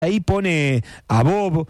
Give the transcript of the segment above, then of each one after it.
ahí pone a Bob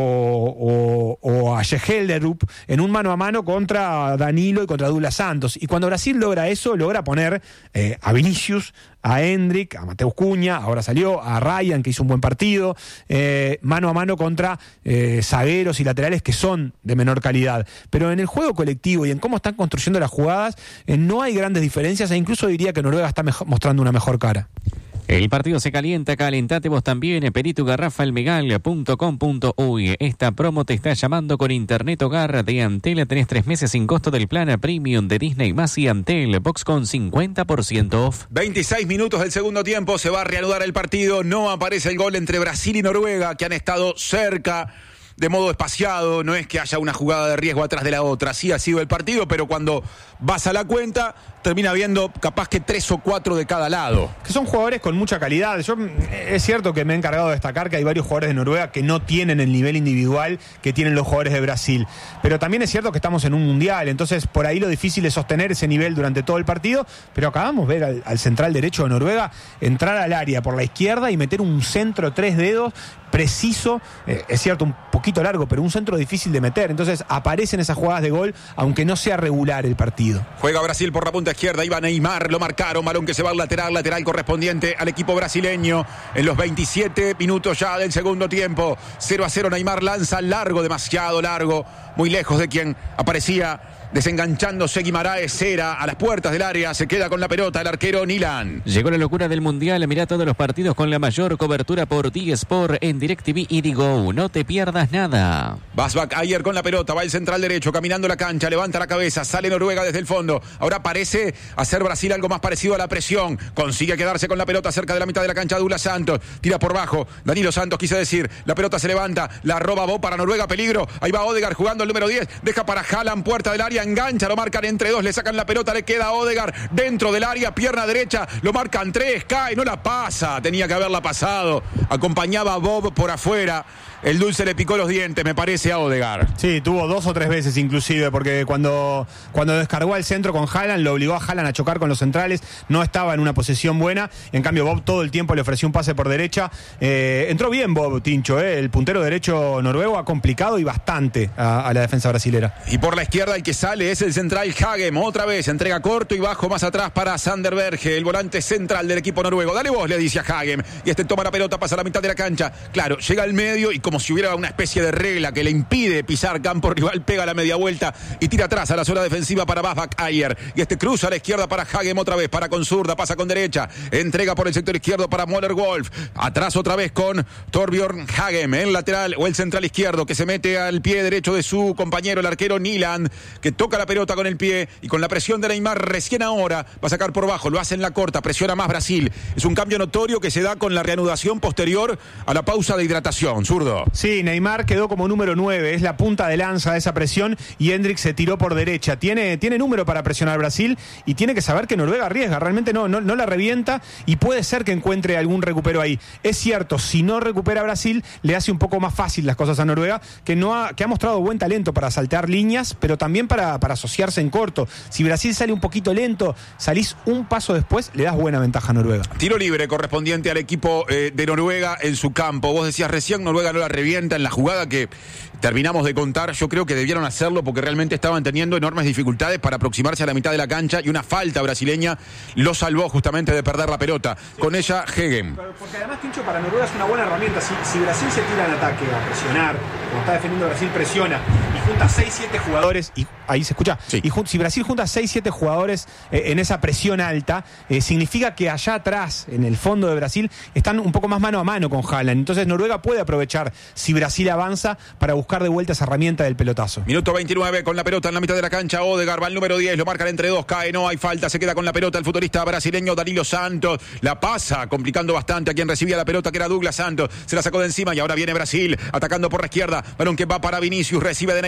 o a Gelderup en un mano a mano contra Danilo y contra Douglas Santos. Y cuando Brasil logra eso, logra poner a Vinicius, a Endrick, a Mateus Cunha, ahora salió, a Ryan, que hizo un buen partido, mano a mano contra zagueros y laterales que son de menor calidad. Pero en el juego colectivo y en cómo están construyendo las jugadas, no hay grandes diferencias, e incluso diría que Noruega está mostrando una mejor cara. El partido se calienta, calentate vos también, pedí tu garrafa elmegal.com.uy. Esta promo te está llamando con Internet Hogar de Antel. Tenés 3 meses sin costo del plan Premium de Disney Más y Antel Box con 50% off. 26 minutos del segundo tiempo, se va a reanudar el partido. No aparece el gol entre Brasil y Noruega, que han estado cerca de modo espaciado. No es que haya una jugada de riesgo atrás de la otra. Sí ha sido el partido, pero cuando vas a la cuenta, termina viendo capaz que 3 o 4 de cada lado. Que son jugadores con mucha calidad. Es cierto que me he encargado de destacar que hay varios jugadores de Noruega que no tienen el nivel individual que tienen los jugadores de Brasil. Pero también es cierto que estamos en un mundial, entonces por ahí lo difícil es sostener ese nivel durante todo el partido. Pero acabamos de ver al central derecho de Noruega entrar al área por la izquierda y meter un centro 3 dedos preciso, es cierto, un poquito largo, pero un centro difícil de meter. Entonces aparecen esas jugadas de gol, aunque no sea regular el partido. Juega Brasil por la punta izquierda, iba Neymar, lo marcaron, balón que se va al lateral correspondiente al equipo brasileño en los 27 minutos ya del segundo tiempo. 0-0, Neymar lanza largo, demasiado largo, muy lejos de quien aparecía desenganchándose Guimaraes. Era a las puertas del área, se queda con la pelota el arquero Nilan. Llegó la locura del Mundial, mirá todos los partidos con la mayor cobertura por D-Sport en DirecTV y Digo, no te pierdas nada. Basbak ayer con la pelota, va el central derecho, caminando la cancha, levanta la cabeza, sale Noruega desde el fondo. Ahora parece hacer Brasil algo más parecido a la presión, consigue quedarse con la pelota cerca de la mitad de la cancha Douglas Santos, tira por bajo, Danilo Santos quise decir, la pelota se levanta, la roba Bob para Noruega, peligro, ahí va Odegaard jugando el número 10, deja para Haaland, puerta del área, engancha, lo marcan entre dos, le sacan la pelota, le queda a Odegaard dentro del área, pierna derecha, lo marcan 3, cae, no la pasa, tenía que haberla pasado, acompañaba a Bob por afuera, el dulce le picó los dientes, me parece, a Odegaard. Sí, tuvo 2 o 3 veces inclusive, porque cuando descargó al centro con Haaland, lo obligó a Haaland a chocar con los centrales, no estaba en una posesión buena, en cambio Bob todo el tiempo le ofreció un pase por derecha, entró bien Bob, Tincho, el puntero derecho noruego ha complicado y bastante a la defensa brasilera. Y por la izquierda el que sale es el central Hagem, otra vez, entrega corto y bajo más atrás para Sander Berge, el volante central del equipo noruego. Dale vos, le dice a Hagem, y toma la pelota, pasa a la mitad de la cancha, claro, llega al medio y como si hubiera una especie de regla que le impide pisar campo rival, pega la media vuelta y tira atrás a la zona defensiva para Basbak Ayer, y cruza a la izquierda para Hagem otra vez, para con zurda, pasa con derecha, entrega por el sector izquierdo para Möller Wolf, atrás otra vez con Torbjörn Hagem, el lateral o el central izquierdo que se mete al pie derecho de su compañero, el arquero Niland, que toca la pelota con el pie y con la presión de Neymar recién ahora va a sacar por bajo, lo hace en la corta, presiona más Brasil. Es un cambio notorio que se da con la reanudación posterior a la pausa de hidratación. Zurdo. Sí, Neymar quedó como número 9, es la punta de lanza de esa presión y Endrick se tiró por derecha. Tiene número para presionar Brasil y tiene que saber que Noruega arriesga, realmente no la revienta y puede ser que encuentre algún recupero ahí. Es cierto, si no recupera Brasil, le hace un poco más fácil las cosas a Noruega, que ha mostrado buen talento para saltear líneas, pero también para asociarse en corto. Si Brasil sale un poquito lento, salís un paso después, le das buena ventaja a Noruega. Tiro libre correspondiente al equipo de Noruega en su campo. Vos decías recién, Noruega no la revienta en la jugada que terminamos de contar. Yo creo que debieron hacerlo porque realmente estaban teniendo enormes dificultades para aproximarse a la mitad de la cancha y una falta brasileña lo salvó justamente de perder la pelota. Con ella, Hegem. Porque además, Tincho, para Noruega es una buena herramienta. Si Brasil se tira en ataque a presionar, como está defendiendo Brasil, presiona y junta 6-7 jugadores, y ahí se escucha, sí. Si Brasil junta 6-7 jugadores en esa presión alta, significa que allá atrás, en el fondo de Brasil, están un poco más mano a mano con Haaland. Entonces Noruega puede aprovechar, si Brasil avanza, para buscar de vuelta esa herramienta del pelotazo. Minuto 29, con la pelota en la mitad de la cancha, Odegaard va al número 10, lo marcan entre dos, cae, no hay falta, se queda con la pelota el futbolista brasileño Danilo Santos, la pasa, complicando bastante a quien recibía la pelota, que era Douglas Santos, se la sacó de encima y ahora viene Brasil, atacando por la izquierda, balón que va para Vinicius, recibe de Neymar.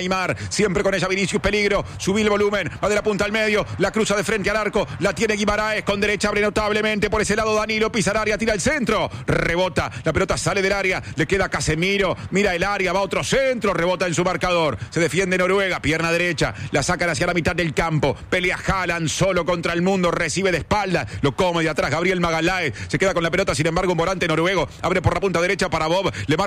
Neymar. Siempre con ella Vinicius, peligro. Subí el volumen. Va de la punta al medio. La cruza de frente al arco. La tiene Guimaraes. Con derecha abre notablemente. Por ese lado Danilo pisa el área. Tira el centro. Rebota. La pelota sale del área. Le queda Casemiro. Mira el área. Va otro centro. Rebota en su marcador. Se defiende Noruega. Pierna derecha. La sacan hacia la mitad del campo. Pelea Haaland solo contra el mundo. Recibe de espalda. Lo come de atrás Gabriel Magalhaes. Se queda con la pelota. Sin embargo, un volante noruego. Abre por la punta derecha para Bob. Le